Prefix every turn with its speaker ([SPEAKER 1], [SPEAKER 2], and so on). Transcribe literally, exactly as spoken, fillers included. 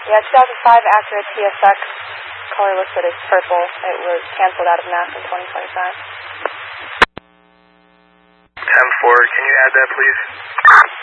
[SPEAKER 1] Yeah, two thousand five accurate T S X, color listed as purple. It was canceled out of N A S in twenty twenty-five.
[SPEAKER 2] ten four, can you add that, please?